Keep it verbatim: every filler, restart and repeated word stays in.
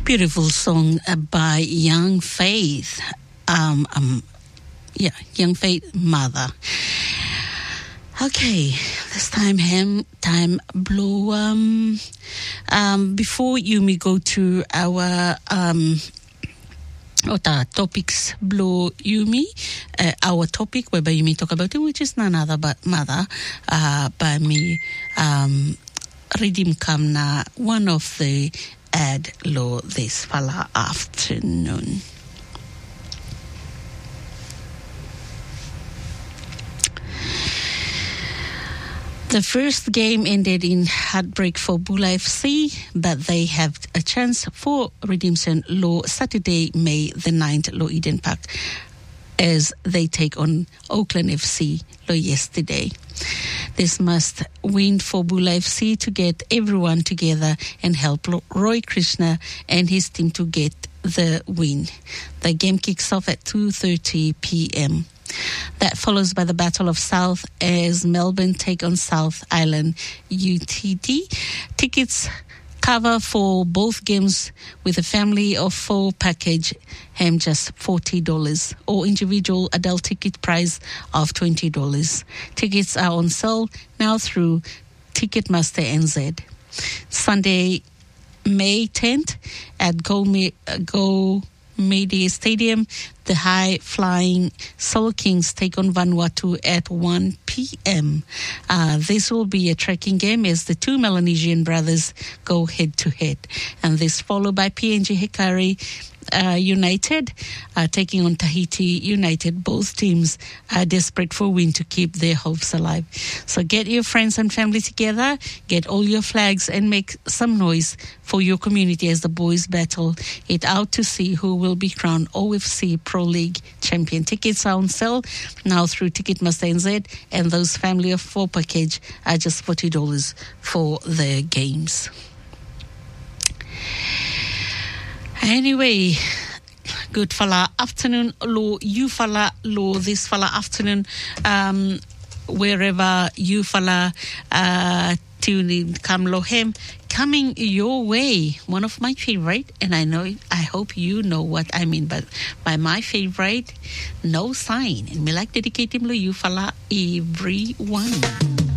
Beautiful song uh, by Young Faith. Um, um, yeah, Young Faith Mother. Okay, this time him time blow. Um, um, before you may go to our um. Ota topics blow Yumi, uh, our topic whereby you may talk about it, which is none other but mother, uh, by me, um, Redeem Kamna, one of the ad law this fala afternoon. The first game ended in heartbreak for Bula F C, but they have a chance for redemption law Saturday, May the ninth, Law Eden Park, as they take on Auckland F C law yesterday. This must win for Bula F C to get everyone together and help Roy Krishna and his team to get the win. The game kicks off at two thirty p.m. That follows by the Battle of South as Melbourne take on South Island U T D. Tickets cover for both games with a family of four package ham just forty dollars or individual adult ticket price of twenty dollars. Tickets are on sale now through Ticketmaster N Z. Sunday, May tenth at Go, Go Media Stadium, the high-flying Soul Kings take on Vanuatu at one p.m. Uh, this will be a tracking game as the two Melanesian brothers go head-to-head. And this followed by P N G Hikari uh, United uh, taking on Tahiti United. Both teams are desperate for a win to keep their hopes alive. So get your friends and family together, get all your flags and make some noise for your community as the boys battle it out to see who will be crowned O F C Pro League champion. Tickets are on sale now through Ticketmaster N Z, and those family of four package are just forty dollars for the games. Anyway, good fala afternoon, lo you fala, lo this fala afternoon, um, wherever you fala uh, tune in, come lo hem, coming your way. One of my favorite, and I know, I hope you know what I mean, but by my favorite, No Sign. And me like dedicate him lo you fala everyone.